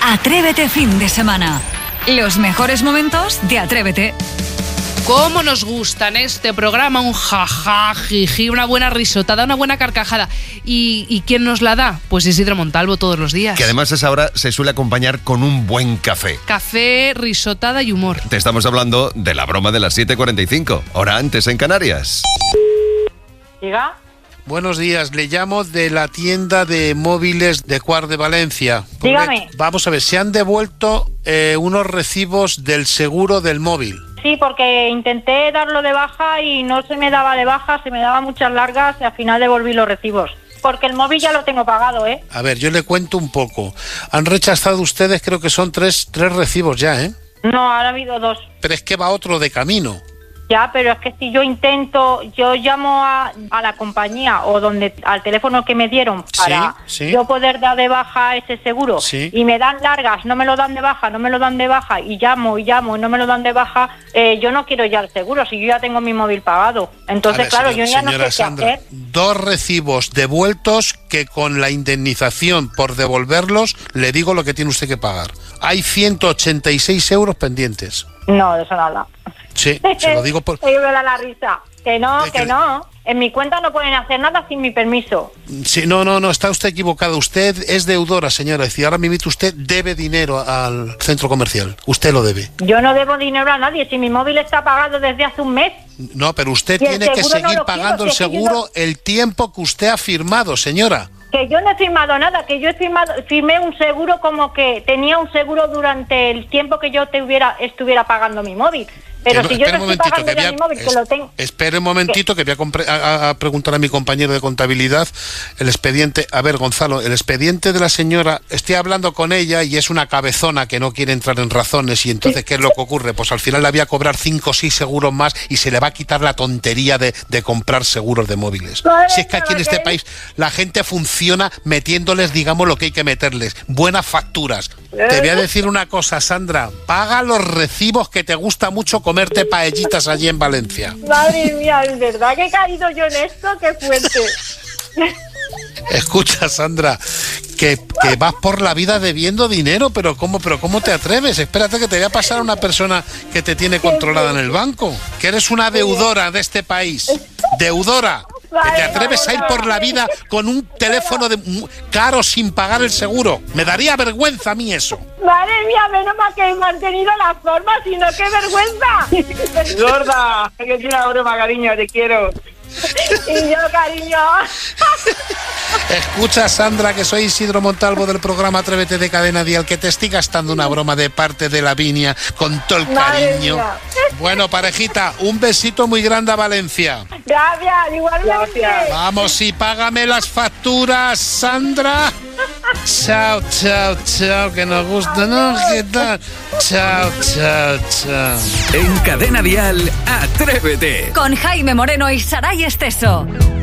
Atrévete fin de semana. Los mejores momentos de Atrévete. ¿Cómo nos gusta en este programa un jaja, jiji, una buena risotada, una buena carcajada? ¿Y quién nos la da? Pues Isidro Montalvo todos los días. Que además a esa hora se suele acompañar con un buen café. Café, risotada y humor. Te estamos hablando de la broma de las 7:45, hora antes en Canarias. ¿Diga? Buenos días, le llamo de la tienda de móviles de Cuart de Valencia. Dígame. Vamos a ver, se han devuelto unos recibos del seguro del móvil. Sí, porque intenté darlo de baja y no se me daba de baja, se me daban muchas largas y al final devolví los recibos. Porque el móvil ya lo tengo pagado, ¿eh? A ver, yo le cuento un poco. Han rechazado ustedes, creo que son tres recibos ya, ¿eh? No, ahora ha habido 2. Pero es que va otro de camino. Ya, pero es que si yo llamo a la compañía o al teléfono que me dieron para yo poder dar de baja ese seguro y me dan largas, no me lo dan de baja y llamo y no me lo dan de baja, yo no quiero ya el seguro, si yo ya tengo mi móvil pagado. Entonces, claro, yo ya no sé qué hacer. 2 recibos devueltos que con la indemnización por devolverlos, le digo lo que tiene usted que pagar. Hay 186 euros pendientes. No, de eso nada. Sí, se lo digo por... Me da la risa. Que no. En mi cuenta no pueden hacer nada sin mi permiso. Sí, no, está usted equivocado. Usted es deudora, señora. Es decir, ahora mismo usted debe dinero al centro comercial. Usted lo debe. Yo no debo dinero a nadie. Si mi móvil está pagado desde hace un mes. No, pero usted tiene que seguir pagando el seguro el tiempo que usted ha firmado, señora. Que yo no he firmado nada, que yo firmé un seguro como que tenía un seguro durante el tiempo que yo estuviera pagando mi móvil. Pero si yo no estoy pagando ya mi móvil, que lo tengo... Espere un momentito, que voy a preguntar a mi compañero de contabilidad el expediente. A ver, Gonzalo, el expediente de la señora, estoy hablando con ella y es una cabezona que no quiere entrar en razones. Y entonces, ¿qué es lo que ocurre? Pues al final le voy a cobrar 5 o 6 seguros más y se le va a quitar la tontería de comprar seguros de móviles. Si es que aquí en este país la gente funciona metiéndoles, digamos, lo que hay que meterles. Buenas facturas. Te voy a decir una cosa, Sandra. Paga los recibos, que te gusta mucho comerte paellitas allí en Valencia. Madre mía, ¿es verdad que he caído yo en esto? ¡Qué fuerte! Escucha, Sandra, que vas por la vida debiendo dinero, pero ¿cómo te atreves? Espérate, que te voy a pasar a una persona que te tiene controlada en el banco. Que eres una deudora de este país. Deudora. Que te atreves a ir por la vida con un teléfono caro sin pagar el seguro. Me daría vergüenza a mí eso. Madre mía, menos mal que he mantenido la forma, sino qué vergüenza. Gorda, que es una broma, cariño, te quiero. Y yo, cariño. Escucha, Sandra, que soy Isidro Montalvo del programa Atrévete de Cadena Dial, que te estoy gastando una broma de parte de Lavinia con todo el cariño. Bueno, parejita, un besito muy grande a Valencia. Gracias, igualmente. Vamos, y págame las facturas, Sandra. Chao, que nos gusta, ¿no? ¿Qué tal? Chao. En Cadena Dial, Atrévete. Con Jaime Moreno y Saray Esteso.